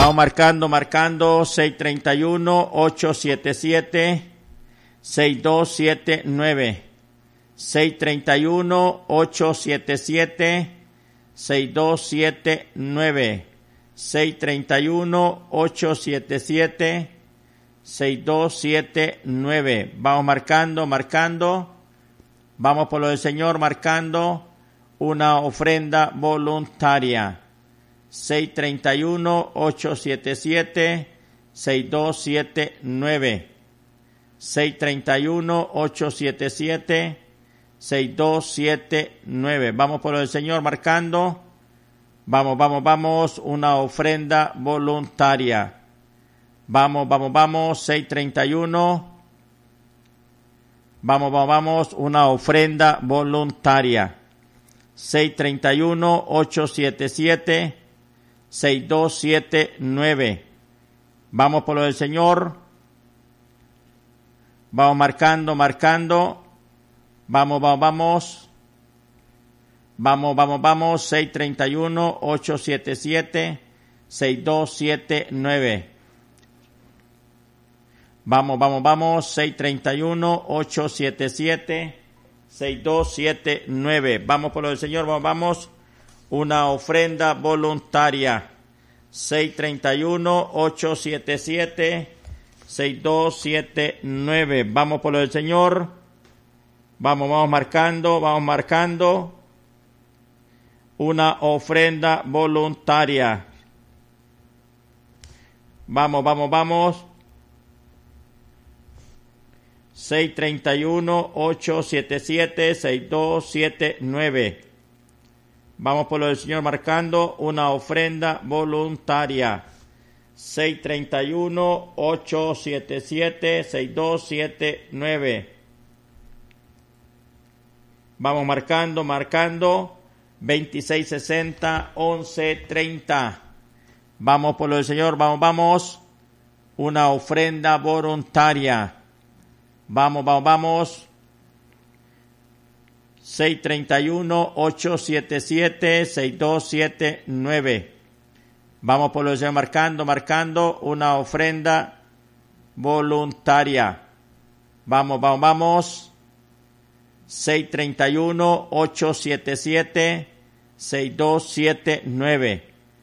Vamos marcando 631-877-6279. 631-877-6279. 631-877-6279. Vamos marcando. Vamos por lo del Señor, marcando una ofrenda voluntaria. 631-877-6279. 631-877-6279. Vamos por lo del Señor, marcando. Vamos, una ofrenda voluntaria. Vamos, 631. Vamos, una ofrenda voluntaria. 631-877-6279. Vamos por lo del Señor. Vamos marcando. Vamos. 631-877-6279. Vamos, 631-877-6279. Vamos por lo del Señor, vamos. Una ofrenda voluntaria. 631-877-6279. Vamos por lo del Señor. Vamos marcando. Una ofrenda voluntaria. Vamos. 631-877-6279. Vamos por lo del Señor marcando una ofrenda voluntaria. 631-877-6279. Vamos marcando. 2660-1130. Vamos por lo del Señor, vamos. Una ofrenda voluntaria. Vamos. 631-877-6279. Vamos por lo del Señor marcando una ofrenda voluntaria. Vamos. 631-877-6279.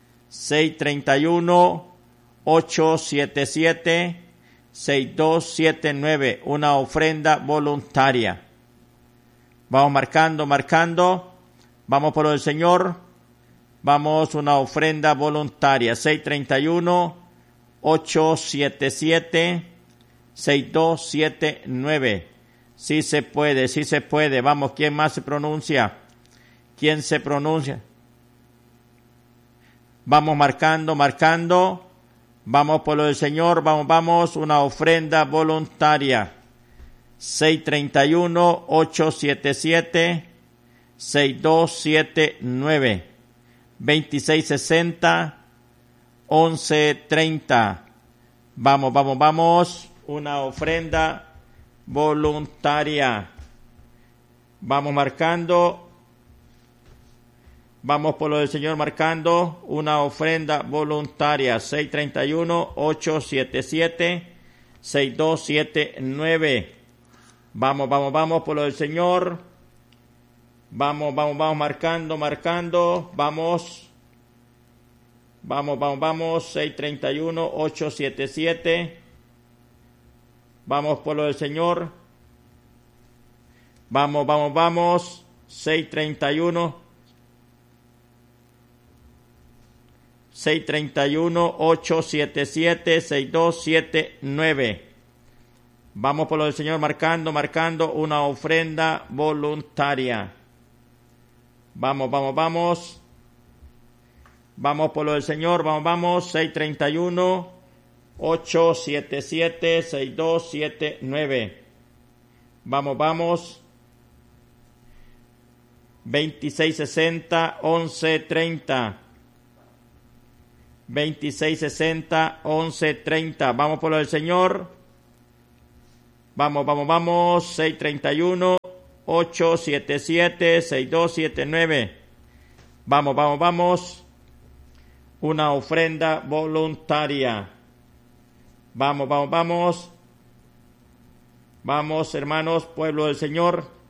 631-877-6279. Una ofrenda voluntaria. Vamos marcando. Vamos por lo del Señor. Vamos, una ofrenda voluntaria. 631-877-6279. Sí se puede. Vamos, ¿quién más se pronuncia? ¿Quién se pronuncia? Vamos marcando. Vamos por lo del Señor. Vamos, una ofrenda voluntaria. 631-877-6279. 2660-1130. Vamos. Una ofrenda voluntaria. Vamos marcando. Vamos por lo del Señor marcando una ofrenda voluntaria. 631-877-6279. Vamos por lo del Señor. Vamos marcando. Vamos. 631-877. Vamos por lo del Señor. Vamos. 631-877-6279. Vamos por lo del Señor marcando una ofrenda voluntaria. Vamos. Vamos por lo del Señor, vamos. 631-877-6279. Vamos. 2660-1130. 2660-1130. Vamos por lo del Señor. Vamos. 631-877-6279. Vamos. una ofrenda voluntaria. Vamos, vamos, vamos. Vamos, hermanos, pueblo del Señor.